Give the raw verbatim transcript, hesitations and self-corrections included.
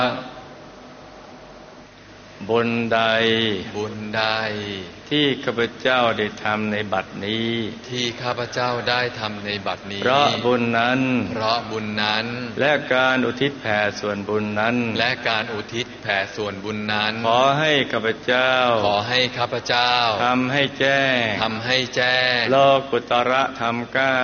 บุญใดบุญใดที่ข้าพเจ้าได้ทำในบัดนี้ที่ข้าพเจ้าได้ทำในบัดนี้เพราะบุญนั้นเพราะบุญนั้นและการอุทิศแผ่ส่วนบุญนั้นและการอุทิศแผ่ส่วนบุญนั้นขอให้ข้าพเจ้าขอให้ข้าพเจ้าทำให้แจ้งทำให้แจ้งโลกุตระธรรมเก้า